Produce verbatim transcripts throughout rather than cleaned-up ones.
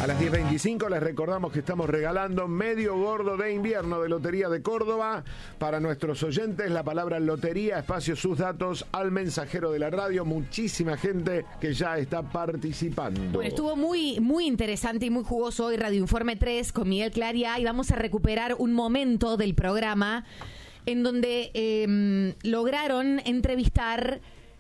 A las diez veinticinco les recordamos que estamos regalando medio gordo de invierno de Lotería de Córdoba. Para nuestros oyentes, la palabra lotería, espacio, sus datos al mensajero de la radio. Muchísima gente que ya está participando. Bueno, estuvo muy, muy interesante y muy jugoso hoy Radio Informe tres con Miguel Claria y vamos a recuperar un momento del programa en donde eh, lograron entrevistar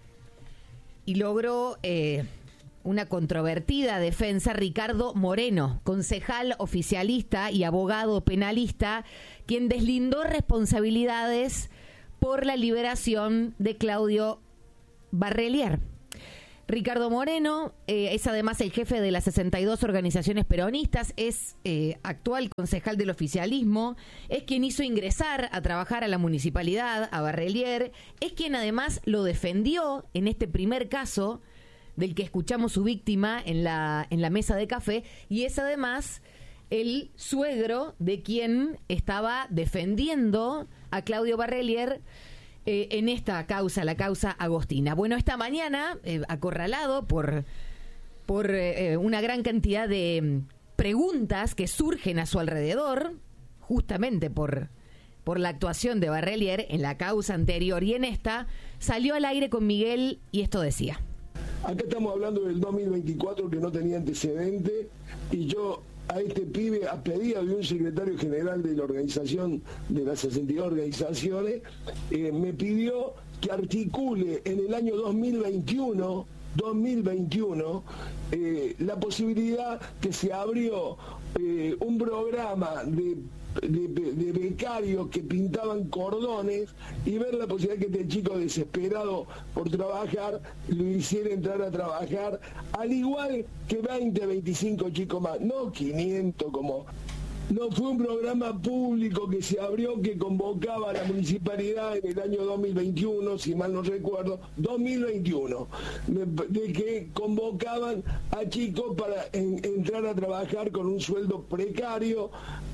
y logró... Eh, una controvertida defensa, Ricardo Moreno, concejal oficialista y abogado penalista, quien deslindó responsabilidades por la liberación de Claudio Barrelier. Ricardo Moreno eh, es además el jefe de las sesenta y dos organizaciones peronistas, es eh, actual concejal del oficialismo, es quien hizo ingresar a trabajar a la municipalidad, a Barrelier, es quien además lo defendió en este primer caso del que escuchamos su víctima en la, en la mesa de café, y es además el suegro de quien estaba defendiendo a Claudio Barrelier eh, en esta causa, la causa Agostina. Bueno, esta mañana, eh, acorralado por, por eh, una gran cantidad de preguntas que surgen a su alrededor, justamente por, por la actuación de Barrelier en la causa anterior y en esta, salió al aire con Miguel y esto decía. Acá estamos hablando del dos mil veinticuatro que no tenía antecedente y yo a este pibe, a pedido de un secretario general de la organización, de las sesenta y dos organizaciones, eh, me pidió que articule en el año dos mil veintiuno, dos mil veintiuno eh, la posibilidad que se abrió eh, un programa de De, de becarios que pintaban cordones y ver la posibilidad que este chico desesperado por trabajar lo hiciera entrar a trabajar, al igual que veinte, veinticinco chicos más, no quinientos como... No, fue un programa público que se abrió, que convocaba a la municipalidad en el año dos mil veintiuno, si mal no recuerdo, dos mil veintiuno, de que convocaban a chicos para en, entrar a trabajar con un sueldo precario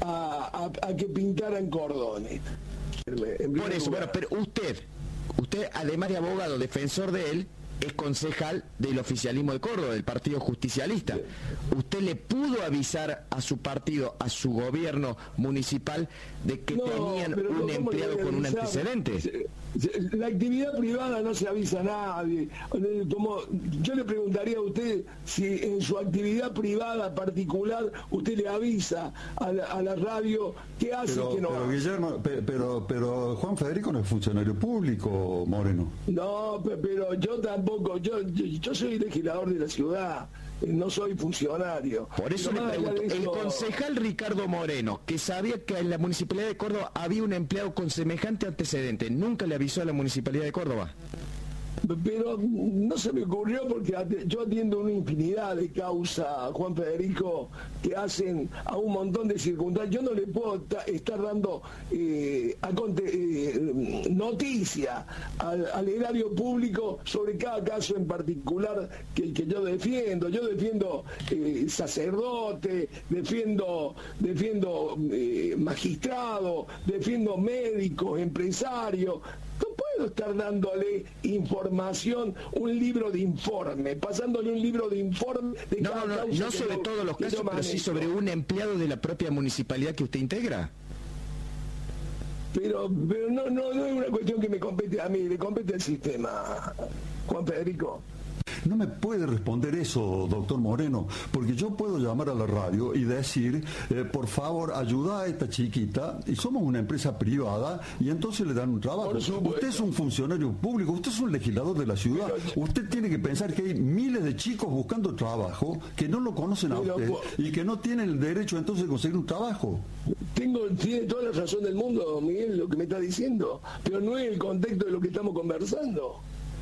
a, a, a que pintaran cordones. Por eso, bueno, pero usted, usted además de abogado, defensor de él, es concejal del oficialismo de Córdoba, del Partido Justicialista. ¿Usted le pudo avisar a su partido, a su gobierno municipal, de que no, tenían un empleado con un antecedente? La actividad privada no se avisa a nadie. Como yo le preguntaría a usted si en su actividad privada particular usted le avisa a la, a la radio qué hace pero, y qué no pero, hace. Guillermo, pero, pero Juan Federico no es funcionario público, Moreno. No, pero yo tampoco, yo, yo, yo soy legislador de la ciudad, no soy funcionario. Por eso le pregunto, eso... el concejal Ricardo Moreno, que sabía que en la Municipalidad de Córdoba había un empleado con semejante antecedente, ¿nunca le avisó a la Municipalidad de Córdoba? Pero no se me ocurrió porque yo atiendo una infinidad de causas, Juan Federico, que hacen a un montón de circunstancias. Yo no le puedo estar dando eh, eh, noticia al, al erario público sobre cada caso en particular que, que yo defiendo. Yo defiendo eh, sacerdote, defiendo, defiendo eh, magistrado, defiendo médicos, empresarios. No puedo estar dándole información, un libro de informe, pasándole un libro de informe de no, cada no, causa no sobre yo, todos los casos, pero sí sobre un empleado de la propia municipalidad que usted integra. Pero, pero no, no, no es una cuestión que me compete a mí, le compete al sistema, Juan Federico. No me puede responder eso, doctor Moreno, porque yo puedo llamar a la radio y decir, eh, por favor, ayuda a esta chiquita, y somos una empresa privada, y entonces le dan un trabajo. Usted es un funcionario público, usted es un legislador de la ciudad, usted tiene que pensar que hay miles de chicos buscando trabajo que no lo conocen a usted y que no tienen el derecho entonces de conseguir un trabajo. Tengo, tiene toda la razón del mundo, Miguel, lo que me está diciendo, pero no es el contexto de lo que estamos conversando.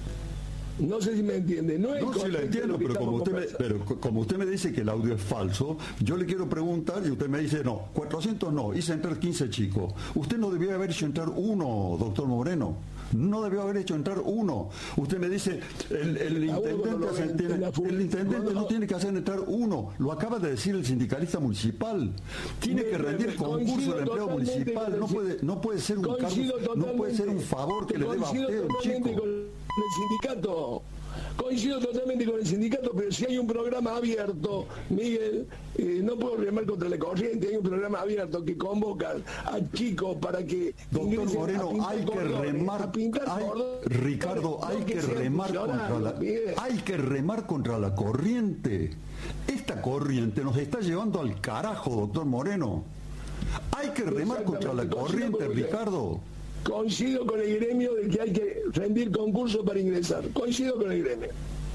No sé si me entiende. No, no sí la entiendo, pero como, usted me, pero como usted me dice que el audio es falso, yo le quiero preguntar y usted me dice, no, cuatrocientos no, hice entrar quince chicos. Usted no debió haber hecho entrar uno, doctor Moreno. No debió haber hecho entrar uno. Usted me dice, el, el intendente, hace, tiene, el intendente no tiene que hacer entrar uno. Lo acaba de decir el sindicalista municipal. Tiene que rendir concurso del empleo municipal. No puede, no puede ser un cargo, no puede ser un favor que le deba a usted, un chico. El sindicato, coincido totalmente con el sindicato, pero si hay un programa abierto, Miguel, eh, no puedo remar contra la corriente, hay un programa abierto que convoca a chicos para que... Doctor Moreno, hay que remar, hay, Ricardo, hay que remar contra la, hay que remar contra la corriente. Esta corriente nos está llevando al carajo, doctor Moreno. Hay que remar contra la corriente, Ricardo. Coincido con el gremio de que hay que rendir concurso para ingresar. Coincido con el gremio.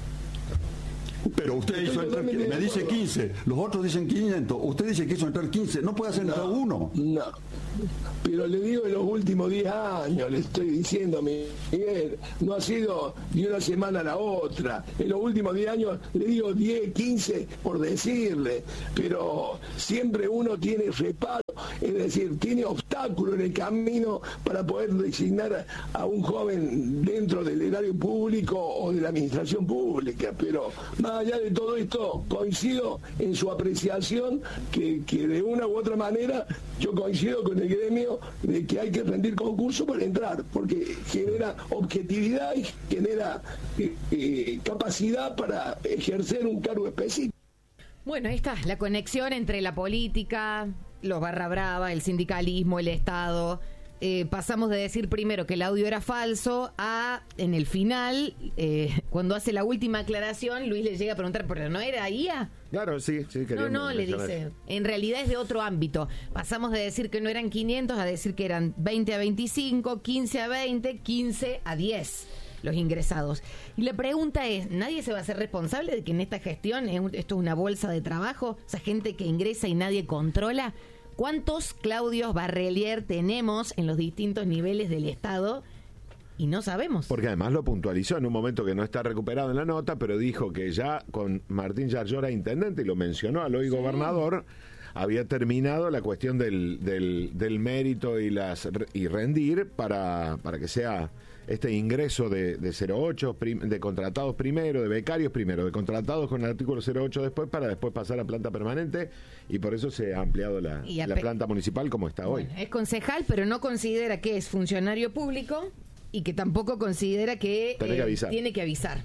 Pero usted hizo entrar, me dice quince, los otros dicen quinientos, usted dice que hizo entrar quince, no puede hacer entrar uno. No, pero le digo en los últimos diez años, le estoy diciendo, Miguel, no ha sido de una semana a la otra, en los últimos diez años le digo diez, quince por decirle, pero siempre uno tiene reparo, es decir, tiene obstáculos en el camino para poder designar a, a un joven dentro del erario público o de la administración pública, pero más allá de todo esto, coincido en su apreciación que, que de una u otra manera yo coincido con el gremio de que hay que rendir concurso para entrar, porque genera objetividad y genera eh, eh, capacidad para ejercer un cargo específico. Bueno, ahí está, la conexión entre la política, los barra brava, el sindicalismo, el Estado. Eh, pasamos de decir primero que el audio era falso a, en el final, eh, cuando hace la última aclaración, Luis le llega a preguntar, ¿pero no era I A? Claro, sí, sí. No, no, le dice, en realidad es de otro ámbito. Pasamos de decir que no eran quinientos a decir que eran veinte a veinticinco, quince a veinte, quince a diez los ingresados. Y la pregunta es, ¿nadie se va a hacer responsable de que en esta gestión esto es una bolsa de trabajo? O sea, gente que ingresa y nadie controla. ¿Cuántos Claudios Barrelier tenemos en los distintos niveles del Estado? Y no sabemos. Porque además lo puntualizó en un momento que no está recuperado en la nota, pero dijo que ya con Martín Yarlora intendente, y lo mencionó al hoy sí. gobernador, había terminado la cuestión del, del, del mérito y las y rendir para, para que sea este ingreso de, de cero ocho, de contratados primero, de becarios primero, de contratados con el artículo cero ocho después, para después pasar a planta permanente, y por eso se ha ampliado la, la planta municipal como está bueno, hoy. Es concejal, pero no considera que es funcionario público y que tampoco considera que, Tiene, eh, que avisar. tiene que avisar.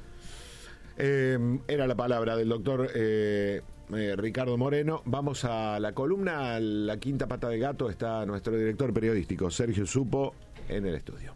Eh, era la palabra del doctor eh, eh, Ricardo Moreno. Vamos a la columna, la quinta pata de gato. Está nuestro director periodístico, Sergio Supo, en el estudio.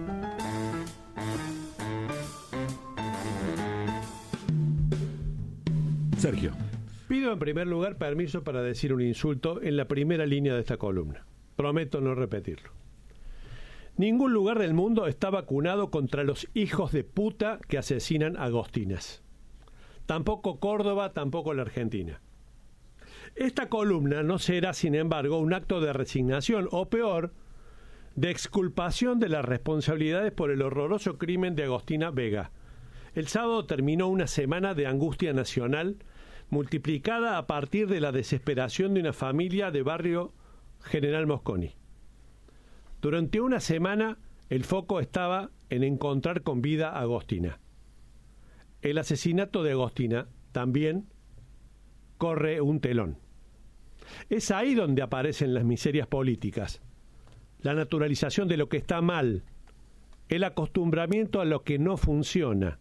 Sergio. Pido en primer lugar permiso para decir un insulto en la primera línea de esta columna. Prometo no repetirlo. Ningún lugar del mundo está vacunado contra los hijos de puta que asesinan agostinas. Tampoco Córdoba, tampoco la Argentina. Esta columna no será, sin embargo, un acto de resignación o peor, de exculpación de las responsabilidades por el horroroso crimen de Agostina Vega. El sábado terminó una semana de angustia nacional multiplicada a partir de la desesperación de una familia de barrio General Mosconi. Durante una semana el foco estaba en encontrar con vida a Agostina. El asesinato de Agostina también corre un telón. Es ahí donde aparecen las miserias políticas, la naturalización de lo que está mal, el acostumbramiento a lo que no funciona.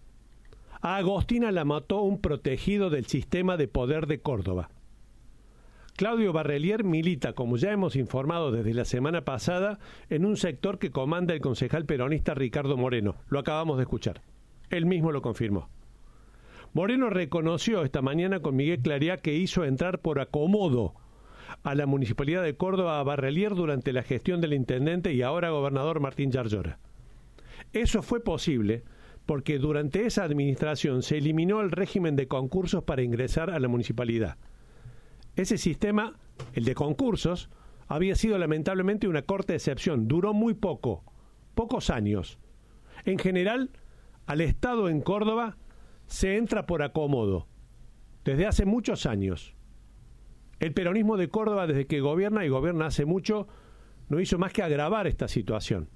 A Agostina la mató un protegido del sistema de poder de Córdoba. Claudio Barrelier milita, como ya hemos informado desde la semana pasada, en un sector que comanda el concejal peronista Ricardo Moreno. Lo acabamos de escuchar. Él mismo lo confirmó. Moreno reconoció esta mañana con Miguel Clariá que hizo entrar por acomodo a la Municipalidad de Córdoba a Barrelier durante la gestión del intendente y ahora gobernador Martín Yarlora. Eso fue posible porque durante esa administración se eliminó el régimen de concursos para ingresar a la municipalidad. Ese sistema, el de concursos, había sido lamentablemente una corta excepción, duró muy poco, pocos años. En general, al Estado en Córdoba se entra por acomodo, desde hace muchos años. El peronismo de Córdoba, desde que gobierna y gobierna hace mucho, no hizo más que agravar esta situación.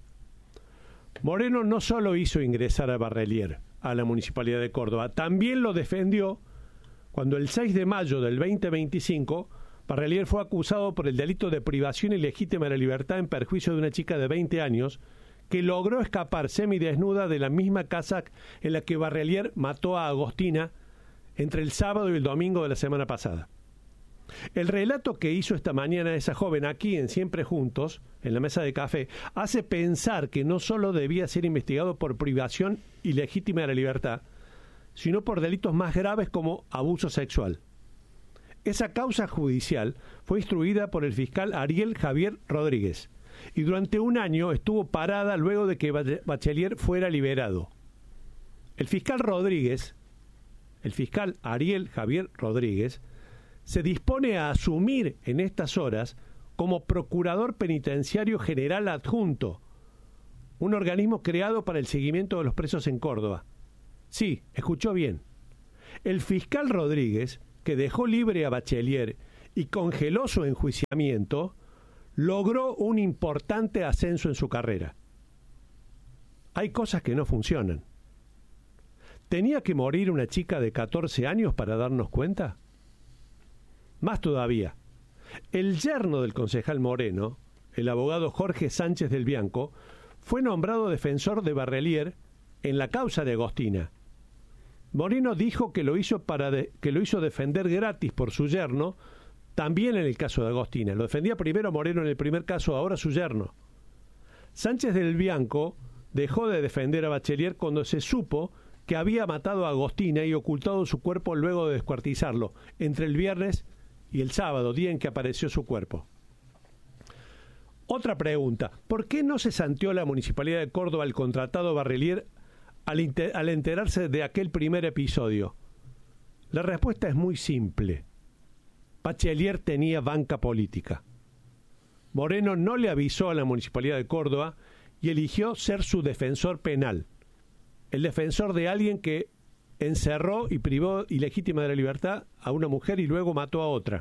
Moreno no solo hizo ingresar a Barrelier a la Municipalidad de Córdoba, también lo defendió cuando el seis de mayo del veinte veinticinco Barrelier fue acusado por el delito de privación ilegítima de la libertad en perjuicio de una chica de veinte años que logró escapar semidesnuda de la misma casa en la que Barrelier mató a Agostina entre el sábado y el domingo de la semana pasada. El relato que hizo esta mañana esa joven aquí en Siempre Juntos, en la mesa de café, hace pensar que no solo debía ser investigado por privación ilegítima de la libertad, sino por delitos más graves como abuso sexual. Esa causa judicial fue instruida por el fiscal Ariel Javier Rodríguez y durante un año estuvo parada luego de que Bachelier fuera liberado. El fiscal Rodríguez, el fiscal Ariel Javier Rodríguez, se dispone a asumir en estas horas como Procurador Penitenciario General Adjunto, un organismo creado para el seguimiento de los presos en Córdoba. Sí, escuchó bien. El fiscal Rodríguez, que dejó libre a Bachelier y congeló su enjuiciamiento, logró un importante ascenso en su carrera. Hay cosas que no funcionan. ¿Tenía que morir una chica de catorce años para darnos cuenta? Más todavía, el yerno del concejal Moreno, el abogado Jorge Sánchez del Bianco, fue nombrado defensor de Barrelier en la causa de Agostina. Moreno dijo que lo hizo para de, que lo hizo defender gratis por su yerno, también en el caso de Agostina. Lo defendía primero Moreno en el primer caso, ahora su yerno. Sánchez del Bianco dejó de defender a Bachelier cuando se supo que había matado a Agostina y ocultado su cuerpo luego de descuartizarlo, entre el viernes y el sábado, día en que apareció su cuerpo. Otra pregunta, ¿por qué no se santeó la Municipalidad de Córdoba al contratado Barrelier al, inter- al enterarse de aquel primer episodio? La respuesta es muy simple. Bachelier tenía banca política. Moreno no le avisó a la Municipalidad de Córdoba y eligió ser su defensor penal, el defensor de alguien que encerró y privó ilegítima de la libertad a una mujer y luego mató a otra.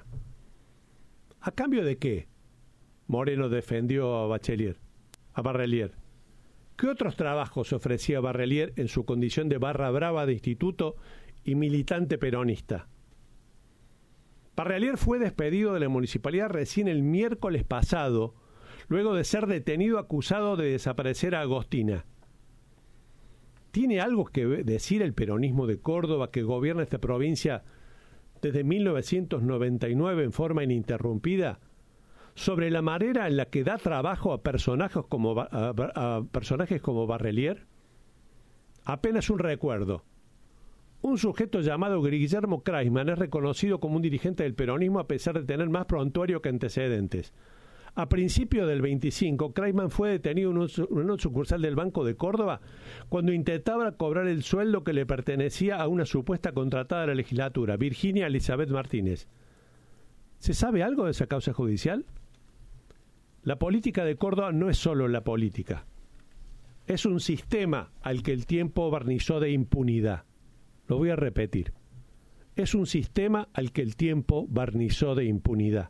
¿A cambio de qué Moreno defendió a Bachelier, a Barrelier? ¿Qué otros trabajos ofrecía Barrelier en su condición de barra brava de instituto y militante peronista? Barrelier fue despedido de la municipalidad recién el miércoles pasado, luego de ser detenido acusado de desaparecer a Agostina. ¿Tiene algo que decir el peronismo de Córdoba, que gobierna esta provincia desde mil novecientos noventa y nueve en forma ininterrumpida, sobre la manera en la que da trabajo a personajes como, a, a personajes como Barrelier? Apenas un recuerdo. Un sujeto llamado Guillermo Kreisman es reconocido como un dirigente del peronismo a pesar de tener más prontuario que antecedentes. A principios del veinticinco, Kreisman fue detenido en una sucursal del Banco de Córdoba cuando intentaba cobrar el sueldo que le pertenecía a una supuesta contratada de la legislatura, Virginia Elizabeth Martínez. ¿Se sabe algo de esa causa judicial? La política de Córdoba no es solo la política. Es un sistema al que el tiempo barnizó de impunidad. Lo voy a repetir. Es un sistema al que el tiempo barnizó de impunidad.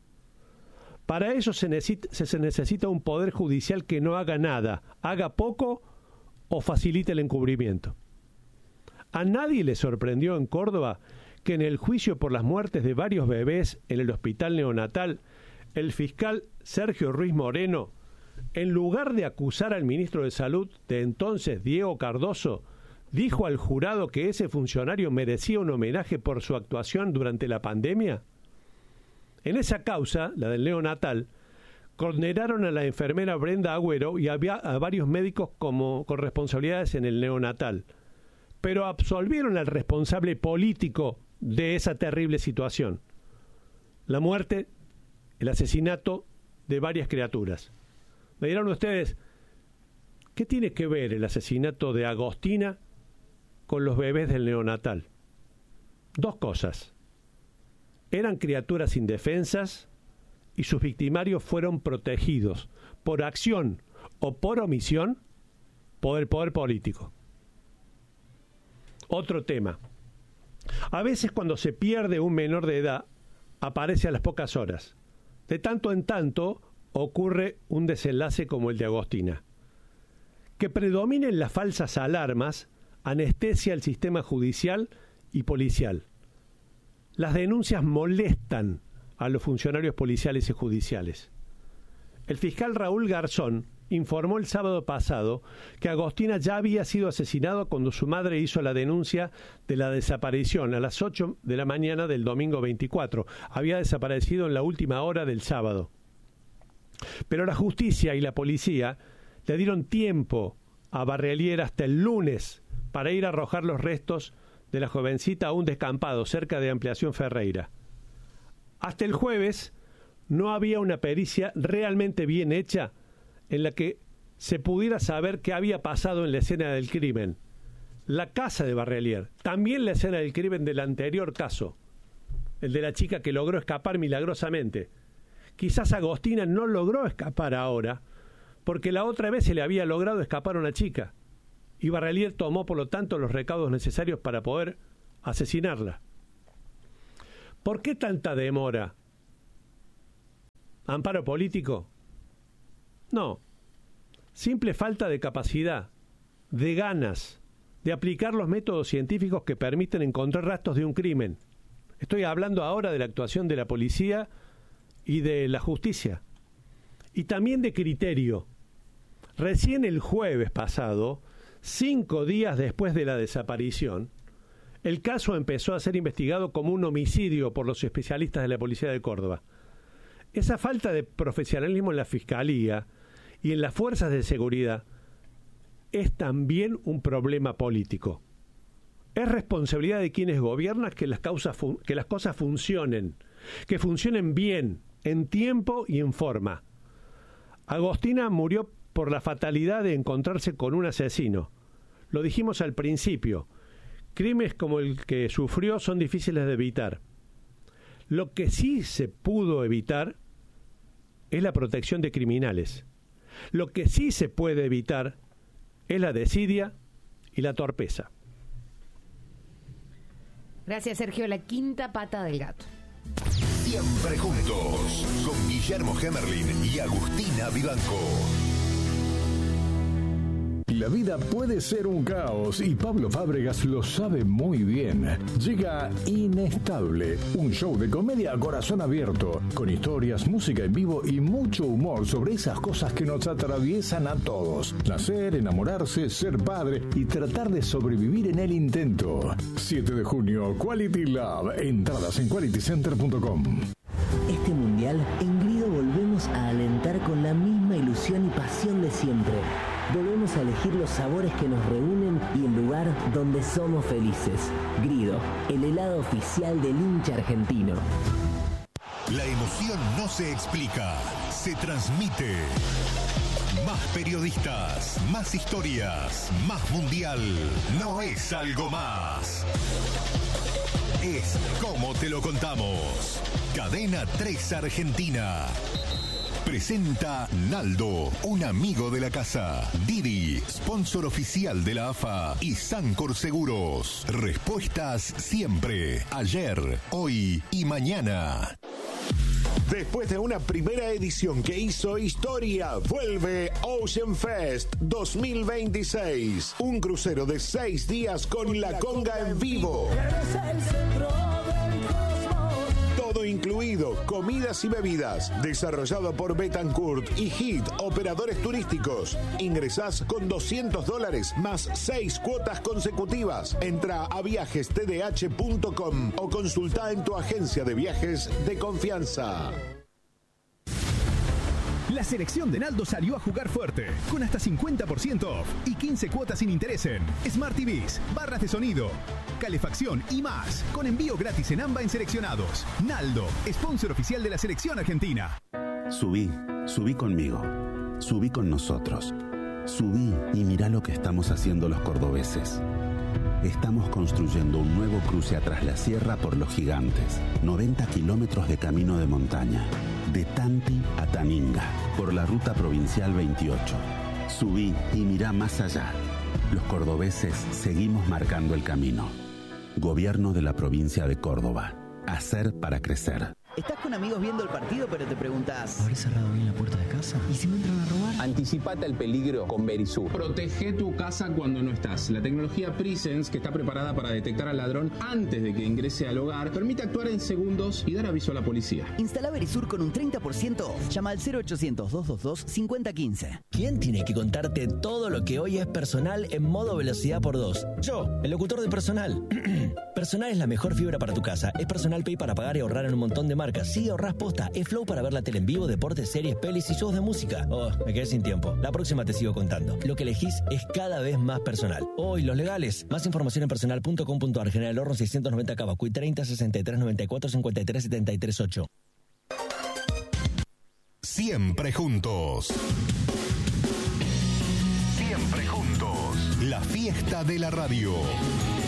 Para eso se necesita, se necesita un poder judicial que no haga nada, haga poco o facilite el encubrimiento. A nadie le sorprendió en Córdoba que en el juicio por las muertes de varios bebés en el hospital neonatal, el fiscal Sergio Ruiz Moreno, en lugar de acusar al ministro de Salud de entonces, Diego Cardoso, dijo al jurado que ese funcionario merecía un homenaje por su actuación durante la pandemia. En esa causa, la del neonatal, condenaron a la enfermera Brenda Agüero y había a varios médicos como, con responsabilidades en el neonatal, pero absolvieron al responsable político de esa terrible situación: la muerte, el asesinato de varias criaturas. Me dirán ustedes, ¿qué tiene que ver el asesinato de Agostina con los bebés del neonatal? Dos cosas. Eran criaturas indefensas y sus victimarios fueron protegidos por acción o por omisión por el poder político. Otro tema. A veces cuando se pierde un menor de edad, aparece a las pocas horas. De tanto en tanto ocurre un desenlace como el de Agostina. Que predominen las falsas alarmas anestesia el sistema judicial y policial. Las denuncias molestan a los funcionarios policiales y judiciales. El fiscal Raúl Garzón, informó el sábado pasado que Agostina ya había sido asesinado cuando su madre hizo la denuncia de la desaparición a las ocho de la mañana del domingo veinticuatro. Había desaparecido en la última hora del sábado. Pero la justicia y la policía le dieron tiempo a Barrelier hasta el lunes para ir a arrojar los restos de la jovencita a un descampado cerca de Ampliación Ferreira. Hasta el jueves no había una pericia realmente bien hecha en la que se pudiera saber qué había pasado en la escena del crimen. La casa de Barrelier, también la escena del crimen del anterior caso, el de la chica que logró escapar milagrosamente. Quizás Agostina no logró escapar ahora, porque la otra vez se le había logrado escapar a una chica, y Barrelier tomó por lo tanto los recaudos necesarios para poder asesinarla. ¿Por qué tanta demora? ¿Amparo político? No. Simple falta de capacidad, de ganas, de aplicar los métodos científicos que permiten encontrar rastros de un crimen. Estoy hablando ahora de la actuación de la policía y de la justicia. Y también de criterio. Recién el jueves pasado, cinco días después de la desaparición, el caso empezó a ser investigado como un homicidio por los especialistas de la Policía de Córdoba. Esa falta de profesionalismo en la Fiscalía y en las fuerzas de seguridad es también un problema político. Es responsabilidad de quienes gobiernan que las, causas fun- que las cosas funcionen, que funcionen bien, en tiempo y en forma. Agostina murió por la fatalidad de encontrarse con un asesino. Lo dijimos al principio. Crímenes como el que sufrió son difíciles de evitar. Lo que sí se pudo evitar es la protección de criminales. Lo que sí se puede evitar es la desidia y la torpeza. Gracias, Sergio. La quinta pata del gato. Siempre juntos, con Guillermo Hemerlin y Agustina Vivanco. La vida puede ser un caos y Pablo Fábregas lo sabe muy bien. Llega Inestable, un show de comedia a corazón abierto, con historias, música en vivo y mucho humor sobre esas cosas que nos atraviesan a todos. Nacer, enamorarse, ser padre y tratar de sobrevivir en el intento. siete de junio, Quality Love. Entradas en quality center punto com. Este mundial, en Grido volvemos a alentar con la misma ilusión y pasión de siempre. Volvemos a elegir los sabores que nos reúnen y el lugar donde somos felices. Grido, el helado oficial del hincha argentino. La emoción no se explica, se transmite. Más periodistas, más historias, más mundial. No es algo más. Es como te lo contamos. Cadena tres Argentina. Presenta Naldo, un amigo de la casa. Didi, sponsor oficial de la A F A. Y Sancor Seguros. Respuestas siempre. Ayer, hoy y mañana. Después de una primera edición que hizo historia, vuelve Ocean Fest dos mil veintiséis. Un crucero de seis días con La Conga en vivo. Todo incluido, comidas y bebidas. Desarrollado por Betancourt y Hit, operadores turísticos. Ingresás con doscientos dólares más seis cuotas consecutivas. Entra a viajes t d h punto com o consulta en tu agencia de viajes de confianza. La selección de Naldo salió a jugar fuerte, con hasta cincuenta por ciento off y quince cuotas sin interés en Smart T Vs, barras de sonido, calefacción y más, con envío gratis en AMBA en seleccionados. Naldo, sponsor oficial de la selección argentina. Subí, subí conmigo, subí con nosotros, subí y mirá lo que estamos haciendo los cordobeses. Estamos construyendo un nuevo cruce atrás la sierra por Los Gigantes, noventa kilómetros de camino de montaña, de Tanti a Taninga, por la ruta provincial veintiocho. Subí y mirá más allá. Los cordobeses seguimos marcando el camino. Gobierno de la provincia de Córdoba. Hacer para crecer. Estás con amigos viendo el partido, pero te preguntas, ¿habré cerrado bien la puerta de casa? ¿Y si me entran a robar? Anticipate al peligro con Verisur. Protege tu casa cuando no estás. La tecnología Presence, que está preparada para detectar al ladrón antes de que ingrese al hogar, permite actuar en segundos y dar aviso a la policía. Instala Verisur con un treinta por ciento off. Llama al cero ochocientos, doscientos veintidós, cincuenta quince. ¿Quién tiene que contarte todo lo que hoy es Personal en modo velocidad por dos? Yo, el locutor de Personal. Personal es la mejor fibra para tu casa. Es Personal Pay para pagar y ahorrar en un montón de marcas. Sí, ahorrás posta. Es Flow para ver la tele en vivo, deportes, series, pelis y shows de música. Oh, me quedé sin tiempo. La próxima te sigo contando. Lo que elegís es cada vez más personal. Oh, y los legales. Más información en personal punto com punto a r. General Horno seiscientos noventa Cavacuy treinta sesenta y tres noventa y cuatro cincuenta y tres setenta y tres ocho. Siempre juntos. Siempre juntos. La fiesta de la radio.